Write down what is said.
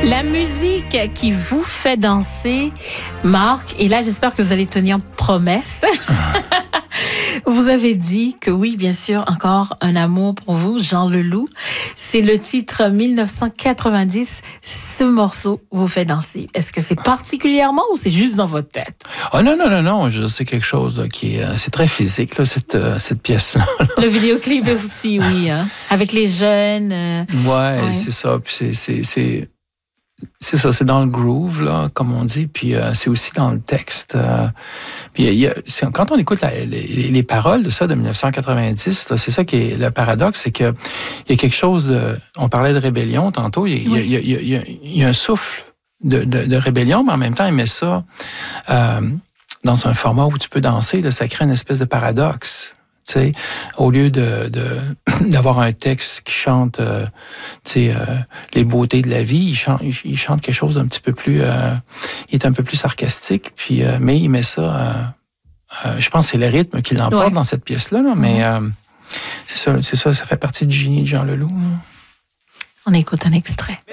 La musique qui vous fait danser, Marc, et là j'espère que vous allez tenir promesse. Vous avez dit que oui, bien sûr, encore un amour pour vous, Jean Leloup. C'est le titre 1990. Ce morceau vous fait danser. Est-ce que c'est particulièrement ou c'est juste dans votre tête? Oh non. C'est quelque chose qui est... C'est très physique, là, cette pièce-là. Le vidéoclip aussi, oui. Hein? Avec les jeunes. Ouais, c'est ça. Puis c'est ça, c'est dans le groove, là, comme on dit, puis c'est aussi dans le texte. Puis quand on écoute les paroles de ça, de 1990, là, c'est ça qui est le paradoxe, c'est que il y a quelque chose on parlait de rébellion tantôt, il y a un souffle de rébellion, mais en même temps, il met ça dans un format où tu peux danser, là, ça crée une espèce de paradoxe. T'sais, au lieu d'avoir un texte qui chante les beautés de la vie, il chante quelque chose d'un petit peu plus... il est un peu plus sarcastique, puis mais il met ça... je pense que c'est le rythme qui l'emporte dans cette pièce-là, là, mais c'est ça fait partie du génie de Jean Leloup. On écoute un extrait.